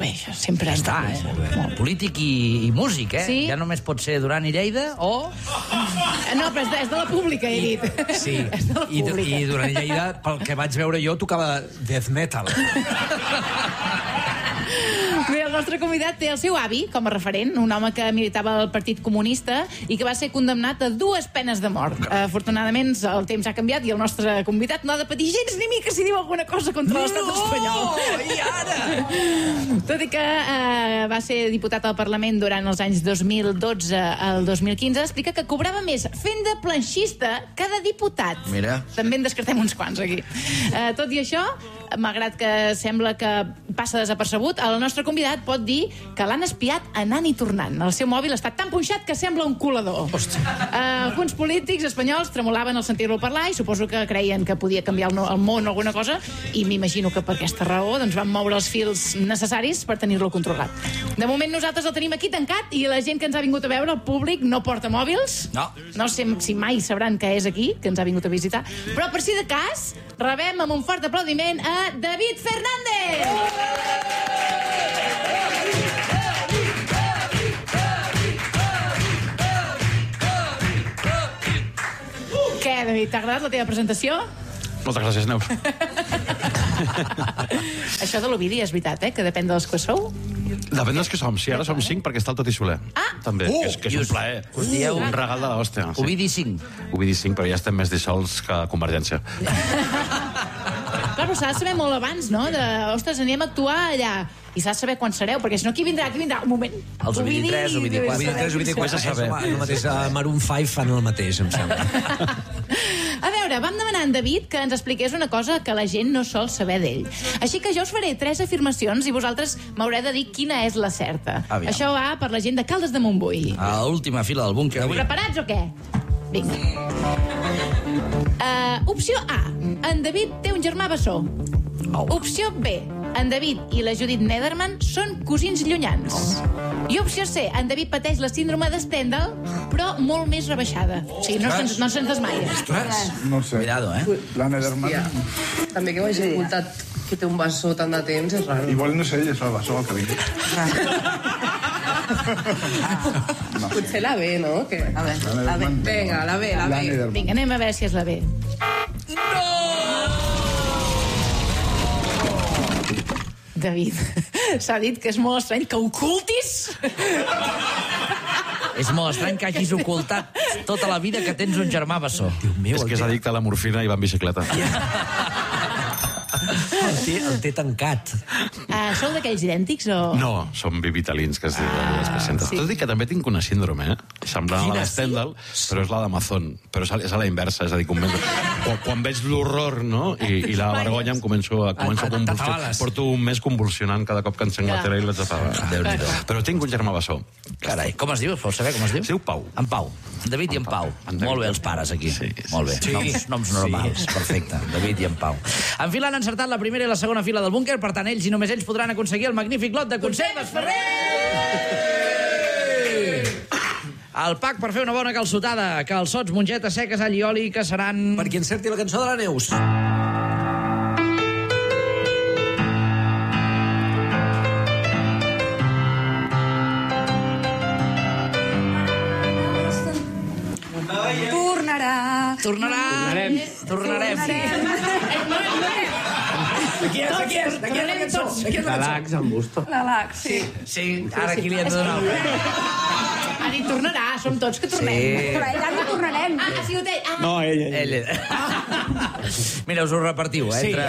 això sempre està, polític i músic, Sí. Ja només pot ser Duran i Lleida o... No, però és de la pública, he dit. Sí, És de la pública. i durant Lleida, pel que vaig veure jo, tocava death metal. Bé, el nostre convidat té el seu avi com a referent, un home que militava al Partit Comunista i que va ser condemnat a 2 penes de mort. Afortunadament el temps ha canviat i el nostre convidat no ha de patir gens ni mica si diu alguna cosa contra l'estat espanyol. I ara? Tot i que va ser diputat al Parlament durant els anys 2012 al 2015, explica que cobrava més fent de planxista que de diputat. Mira. També en descartem uns quants aquí. Tot i això, malgrat que sembla que passa desapercebut, el nostre convidat pot dir que l'han espiat anant i tornant. El seu mòbil està tan punxat que sembla un colador. Alguns polítics espanyols tremolaven al sentir-lo parlar i suposo que creien que podia canviar el món o alguna cosa, i m'imagino que per aquesta raó doncs, van moure els fils necessaris per tenir-lo controlat. De moment nosaltres el tenim aquí tancat i la gent que ens ha vingut a veure, el públic, no porta mòbils. No sé si mai sabran que és aquí, que ens ha vingut a visitar, però per si de cas rebem amb un fort aplaudiment a David Fernández. Què, David, t'ha agradat la teva presentació? Moltes gràcies, Neus. Això de l'Ovidi és veritat, que depèn dels que sou. Depèn dels que som. Sí, ara som 5 perquè està el Toti Soler. També, que és un plaer. Us dieu un regal de l'hòstia. Sí. Ovidi 5. Ovidi 5, però ja estem més dissolts que Convergència. Clar, però s'ha de saber molt abans, no? Ostres, anem a actuar allà. I s'ha de saber quan sereu, perquè si no, qui vindrà? Un moment. Els Ovidi 3, Ovidi 4. Ovidi 3, Ovidi 4, el mateix Maroon 5 fan el mateix, em sembla. A veure, vam demanar a en David que ens expliqués una cosa que la gent no sol saber d'ell. Així que jo us faré 3 afirmacions i vosaltres m'haureu de dir quina és la certa. Aviam. Això va per la gent de Caldes de Montbui. A l'última fila del búnquer. Preparats o què? Vinga. Opció A. En David té un germà bessó. Opció B. En David i la Judit Nederman són cosins llunyans. I opció C. En David pateix la síndrome de Stendhal, però molt més rebaixada. O sigui, no se'n desmaia. No sé. Cuidado, La Nederman. També que ho hagi ocultat que té un bessó tant de temps és raro. Igual no sé ell, és el bessó el que vingui. Potser la B, no? Que... La B. Vinga, la B. Vinga, anem a veure si és la B. David, s'ha dit que és molt estrany que ocultis. És molt estrany que hagis ocultat tota la vida que tens un germà bessó. És que és addicte a la morfina i va en bicicleta. El té tancat. Sou d'aquells idèntics o...? No, som bivitalins, que es diu les pacientes. sí. Tot i que també tinc una síndrome, semblant a la de Stendhal, però és la d'Amazon. Però és a la inversa, és a dir, quan veig l'horror, no? I la vergonya em començo a convulsionar. t'atabales. Porto un mes convulsionant cada cop que encenc la tele i l'haig d'apagar. Però tinc un germà bessó. Carai, com es diu? Vols saber com es diu? Es diu Pau. En Pau. David i en Pau. Molt bé els pares aquí. Sí. Molt bé. Sí. Noms normals. Perfecte. David i en Pau. En fila han encertat la primera i la segona fila del búnquer, per tant ells i només ells podran aconseguir el magnífic lot de conserves Ferrer! El pack per fer una bona calçotada, calçots, mongetes seques, all i oli, que seran... Per qui encerti la cançó de la Neus. Tornarem. Aquí és la cançó. L'Alax, en Busto. L'Alax, sí. Sí, ara aquí li hem de donar. Ha dit tornarà, som tots que tornem. Sí. Però ell no tornarem. Ha sigut ell. No, ell. Mira, us ho repartiu, entre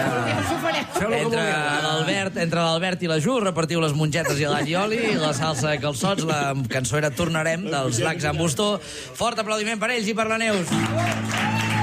l'Albert i la Ju, repartiu les mongetes i l'all i oli, la salsa de calçots, la cançó era Tornarem, dels Lacs en Busto. Fort aplaudiment per ells i per la Neus.